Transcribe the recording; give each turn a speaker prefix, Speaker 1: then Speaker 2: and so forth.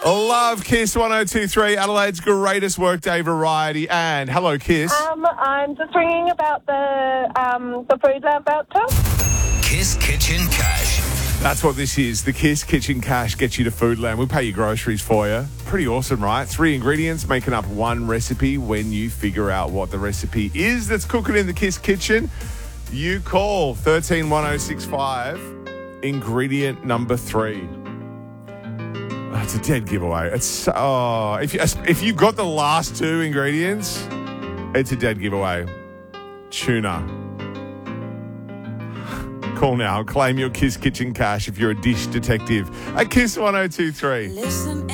Speaker 1: Love Kiss 1023, Adelaide's greatest workday variety. And hello, Kiss.
Speaker 2: I'm just ringing about the food lab voucher.
Speaker 3: Kiss Kitchen Cash.
Speaker 1: That's what this is. The Kiss Kitchen Cash gets you to Foodland. We'll pay your groceries for you. Pretty awesome, right? 3 ingredients making up one recipe. When you figure out what the recipe is that's cooking in the Kiss Kitchen, you call 131065. Ingredient number 3. Oh, it's a dead giveaway. If you got the last 2 ingredients, it's a dead giveaway. Tuna. Call now. Claim your Kiss Kitchen Cash if you're a dish detective at Kiss 1023.
Speaker 4: Listen